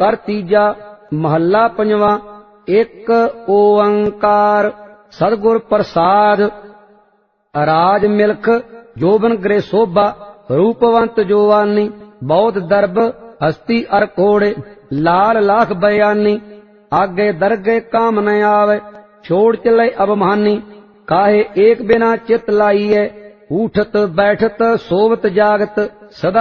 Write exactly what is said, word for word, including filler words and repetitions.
कर तीजा महला पंजवा। एक ओंकार सतगुर प्रसाद। राज मिल्ख जोबन गृह शोभा रूपवंत जोवानी। बहुत दर्ब हस्ती अर कोड़े लाल लाख बयानी। आगे दरगे काम न आवे छोड़ चले अबमानी। काहे एक बिना चित लाइए उठत बैठत सोवत जागत सदा